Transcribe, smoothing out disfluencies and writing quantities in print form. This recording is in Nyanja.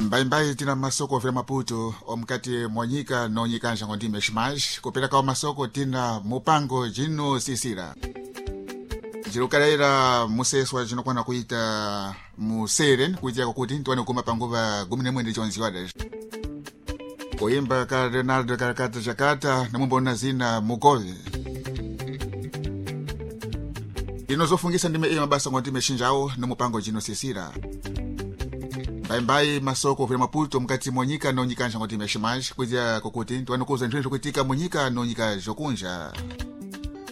Mbaimbai tina masoko vya Maputo omkati mwanyika no nyikanja ngondime shimash kupeleka wa masoko tina mupango jino sisira jirukalaira museswa jino kwa kuita museren kujia kukuti ntuwane kuma panguva gumine mwende chonzi wada kuimba ka Renaldo Karakata Jakarta na mbona zina Mugove inozofungisa ndime mabasa ngondime shinjao na mupango jino sisira Mbaimbai masoko vya Maputo mkati mwanyika no nyikanja ngondime shimash kujia kukuti ntuwane kuza ntuwane kuitika mwanyika no nyika jokunja